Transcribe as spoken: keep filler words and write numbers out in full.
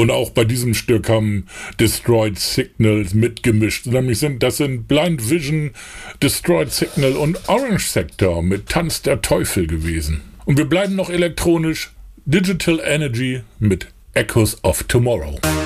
Und auch bei diesem Stück haben Destroyed Signals mitgemischt. Nämlich sind, das sind Blind Vision, Destroyed Signal und Orange Sector mit Tanz der Teufel gewesen. Und wir bleiben noch elektronisch. Digital Energy mit Echoes of Tomorrow.